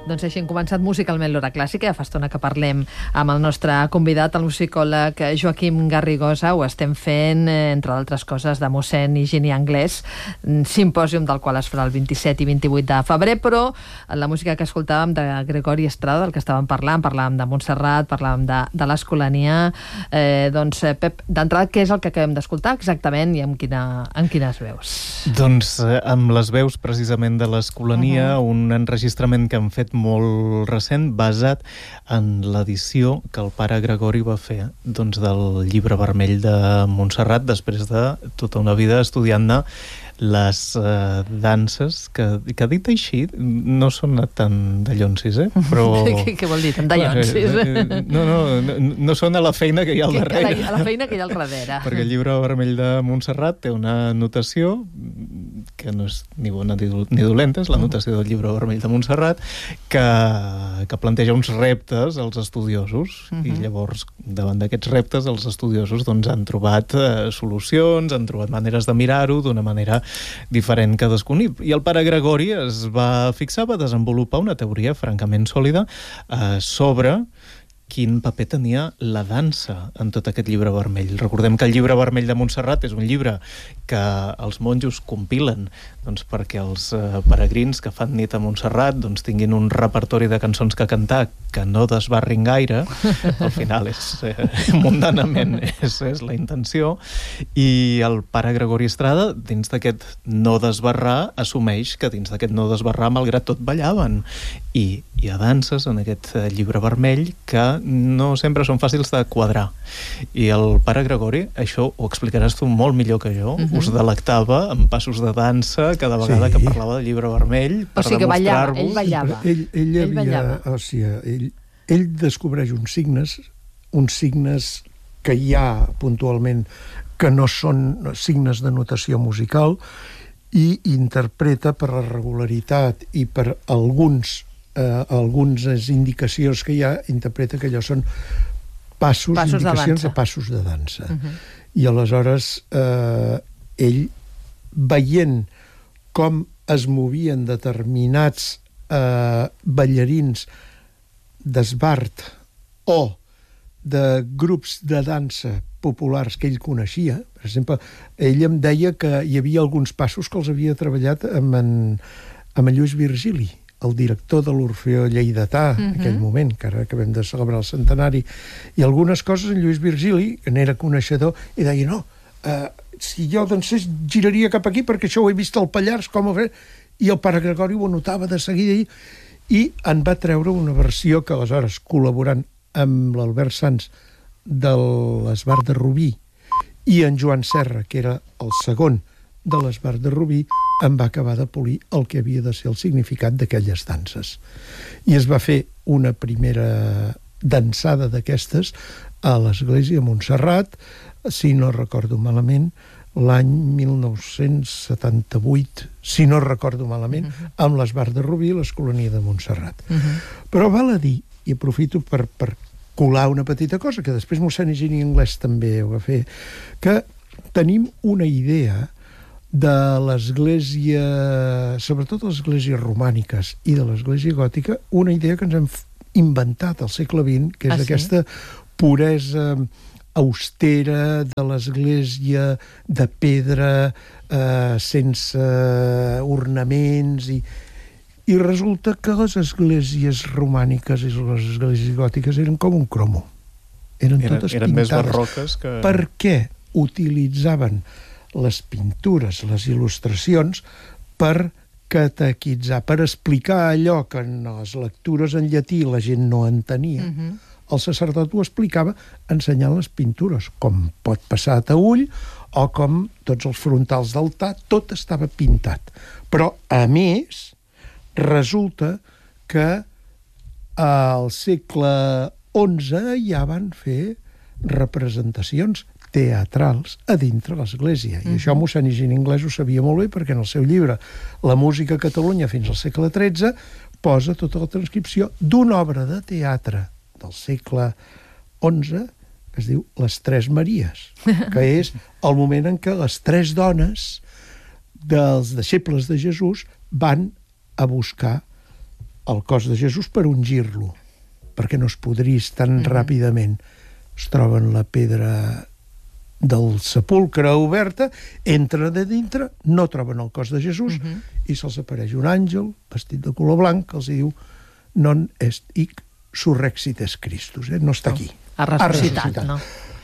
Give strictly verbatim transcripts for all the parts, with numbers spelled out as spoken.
Doncs així hem començat musicalment l'hora clàssica. Ja fa estona que parlem amb el nostre convidat, el musicòleg Joaquim Garrigosa. Ho estem fent, entre d'altres coses, de mossèn Higini Anglès, simpòsium del qual es farà el vint-i-set i vint-i-vuit de febrer, però la música que escoltàvem de Gregori Estrada, del que estàvem parlant, parlàvem de Montserrat, parlàvem de, de l'Escolania. Eh, doncs, Pep, d'entrada, què és el que acabem d'escoltar exactament i amb, quina, amb quines veus? Doncs eh, amb les veus precisament de l'Escolania, uh-huh. un enregistrament que han fet molt recent, basat en l'edició que el pare Gregori va fer doncs, del Llibre Vermell de Montserrat, després de tota una vida estudiant-ne les uh, danses, que, que dit així no sona tan dallonsis, eh? Però... què, què vol dir, tan dallonsis? No, no, no, no sona la feina que hi ha al darrere. Que, la, la feina que hi ha al darrere. Perquè el Llibre Vermell de Montserrat té una notació que no és ni bona ni dolenta, és la notació del Llibre Vermell de Montserrat, que, que planteja uns reptes als estudiosos, uh-huh. i llavors, davant d'aquests reptes, els estudiosos doncs, han trobat eh, solucions, han trobat maneres de mirar-ho d'una manera diferent cadascun. I el pare Gregori es va fixar, va desenvolupar una teoria francament sòlida eh, sobre quin paper tenia la dansa en tot aquest llibre vermell. Recordem que el Llibre Vermell de Montserrat és un llibre que els monjos compilen doncs, perquè els eh, peregrins que fan nit a Montserrat doncs, tinguin un repertori de cançons que cantar que no desbarrin gaire. Al final és eh, mundanament és, és la intenció, i el pare Gregori Estrada, dins d'aquest no desbarrar, assumeix que dins d'aquest no desbarrar, malgrat tot, ballaven. I hi ha danses en aquest Llibre Vermell que no sempre són fàcils de quadrar. I el pare Gregori, això ho explicaràs tu molt millor que jo, uh-huh. us delectava amb passos de dansa cada vegada sí. que parlava del Llibre Vermell, per o sigui demostrar-vos... ell ballava. Ell, ell, ell havia, ballava. O sigui, ell, ell descobreix uns signes, uns signes que hi ha puntualment que no són signes de notació musical, i interpreta per la regularitat i per alguns eh, algunes indicacions que hi ha, interpreta que allò són passos, passos indicacions de, de passos de dansa. Uh-huh. I aleshores eh, ell, veient com es movien determinats eh, ballarins d'esbart o de grups de dansa populars que ell coneixia, per exemple, ell em deia que hi havia alguns passos que els havia treballat amb en, amb en Lluís Virgili, el director de l'Orfeó Lleidatà, uh-huh. en aquell moment, que ara acabem de celebrar el centenari, i algunes coses en Lluís Virgili, que n'era coneixedor, i deia, no, eh, si jo dansés giraria cap aquí perquè això ho he vist al Pallars, com ho fer... I el pare Gregori ho notava de seguida i, i en va treure una versió que aleshores, col·laborant amb l'Albert Sans de l'Esbart de Rubí i en Joan Serra, que era el segon de l'Esbart de Rubí, en va acabar de polir el que havia de ser el significat d'aquelles danses. I es va fer una primera dansada d'aquestes a l'església de Montserrat, si no recordo malament, l'any mil nou-cents setanta-vuit, si no recordo malament, uh-huh. amb l'Esbart de Rubí i l'Escolania de Montserrat. Uh-huh. Però val a dir, i aprofito per, per colar una petita cosa, que després mossèn Higini Anglès també ho va fer, que tenim una idea de l'església, sobretot les esglésies romàniques i de l'església gòtica, una idea que ens hem inventat al segle vint, que és ah, aquesta sí? puresa austera de l'església de pedra, eh, sense ornaments, i, i resulta que les esglésies romàniques i les esglésies gòtiques eren com un cromo. Eren, eren totes eren pintades. Més barroques que... Per què utilitzaven les pintures, les il·lustracions, per catequitzar, per explicar allò que en les lectures en llatí la gent no entenia. Uh-huh. El sacerdot ho explicava ensenyant les pintures, com pot passar a Taüll, o com tots els frontals d'altar, tot estava pintat. Però, a més, resulta que al segle onze ja van fer representacions teatrals a dintre l'església. I uh-huh. això mossèn Higini Anglès ho sabia molt bé, perquè en el seu llibre La música a Catalunya fins al segle tretze posa tota la transcripció d'una obra de teatre del segle onze, que es diu Les Tres Maries, que és el moment en què les tres dones dels deixebles de Jesús van a buscar el cos de Jesús per ungir-lo, perquè no es podrís tan mm-hmm. ràpidament. Es troben la pedra del sepulcre oberta, entren de dintre, no troben el cos de Jesús, mm-hmm. i se'ls apareix un àngel vestit de color blanc que els diu non est hic surrexites Christus, eh? No està aquí. Ha ressuscitat, no?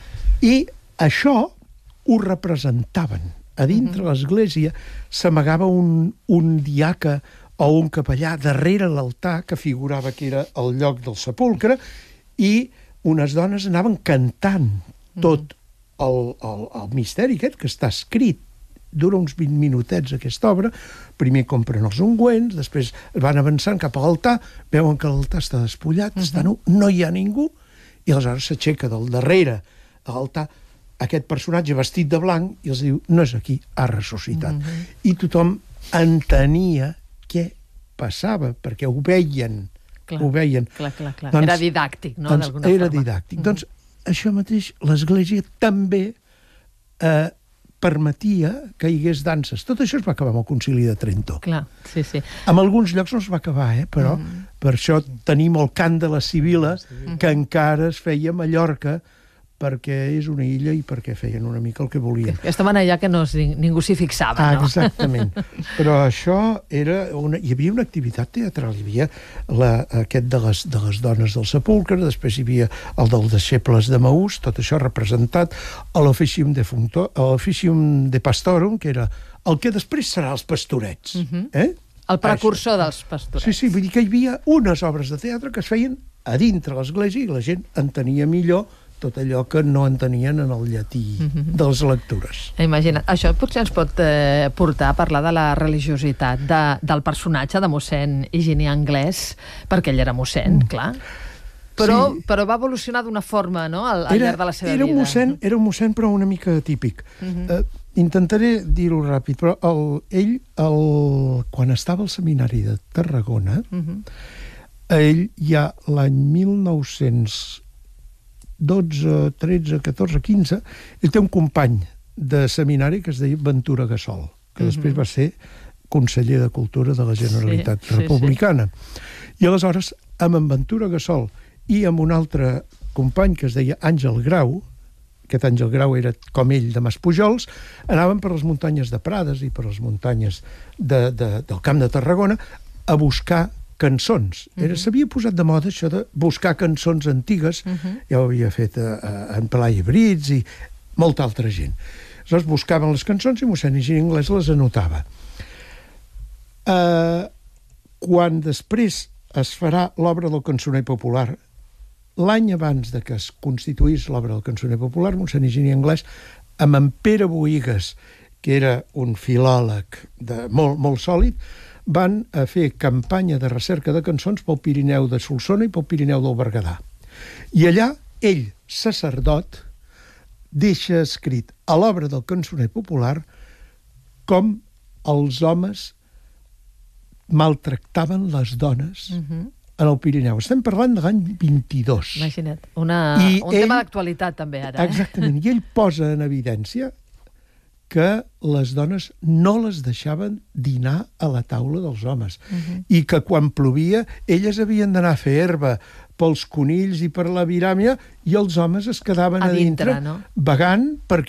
I això ho representaven. A dintre mm-hmm. l'església s'amagava un, un diaca o un capellà darrere l'altar, que figurava que era el lloc del sepulcre, i unes dones anaven cantant tot el, el, el misteri aquest que està escrit. Dura uns vint minutets aquesta obra. Primer compren els ungüents, després van avançant cap a l'altar, veuen que l'altar està despullat, uh-huh. està nu, no hi ha ningú, i aleshores s'aixeca del darrere de l'altar aquest personatge vestit de blanc i els diu, no és aquí, ha ressuscitat. Uh-huh. I tothom entenia què passava, perquè ho veien. Clar, ho veien. Clar, clar, clar. Doncs, era didàctic, no? Doncs era forma. didàctic. Uh-huh. Doncs això mateix, l'Església també eh, permetia que hi hagués danses. Tot això es va acabar amb el Concili de Trento. Clar, sí, sí. En alguns llocs no es va acabar, eh? Però uh-huh. per això tenim el cant de la Sibila, uh-huh. que encara es feia a Mallorca, perquè és una illa i perquè feien una mica el que volien. Estaven allà que no, ningú s'hi fixava, ah, no? Exactament. Però això era... Una, hi havia una activitat teatral, hi havia la, aquest de les, de les dones del sepulcre, després hi havia el dels deixebles de Maús, tot això representat a l'Officium de, Funto, a l'Officium de Pastorum, que era el que després serà els pastorets. Uh-huh. eh? El precursor això. dels pastorets. Sí, sí, vull dir que hi havia unes obres de teatre que es feien a dintre l'església i la gent entenia millor tot allò que no entenien en el llatí mm-hmm. de les lectures. Imagina't, això potser ens pot eh, portar a parlar de la religiositat de, del personatge de mossèn Higini Anglès, perquè ell era mossèn, mm. clar. Però, sí. però va evolucionar d'una forma, no?, al, al era, llarg de la seva era un vida. Mossèn, era un mossèn, però una mica atípic. Mm-hmm. Eh, intentaré dir-ho ràpid, però el, ell, el, quan estava al seminari de Tarragona, mm-hmm. ell ja l'any mil nou-cents dotze, tretze, catorze, quinze, ell té un company de seminari que es deia Ventura Gassol, que uh-huh. després va ser conseller de Cultura de la Generalitat sí, Republicana. Sí, sí. I aleshores, amb en Ventura Gassol i amb un altre company que es deia Àngel Grau, aquest Àngel Grau era com ell de Maspujols, anaven per les muntanyes de Prades i per les muntanyes de, de, del Camp de Tarragona a buscar cançons. Uh-huh. S'havia posat de moda això de buscar cançons antigues, uh-huh. ja ho havia fet a, a, en Pelai Brits i molta altra gent. Aleshores buscaven les cançons i mossèn Higini Anglès les anotava. Uh, quan després es farà l'obra del cançoner popular, l'any abans de que es constituís l'obra del cançoner popular, mossèn Higini Anglès, amb en Pere Boïgues, que era un filòleg de, molt, molt sòlid, van a fer campanya de recerca de cançons pel Pirineu de Solsona i pel Pirineu del Berguedà. I allà, ell, sacerdot, deixa escrit a l'obra del cançoner popular com els homes maltractaven les dones uh-huh. en el Pirineu. Estem parlant de l'any vint-i-dos. Imagina't, una, I un ell, tema d'actualitat també ara. Exactament, eh? I ell posa en evidència que les dones no les deixaven dinar a la taula dels homes uh-huh. i que quan plovia elles havien d'anar a fer herba pels conills i per la viràmia i els homes es quedaven a, a dintre, dintre no? vagant perquè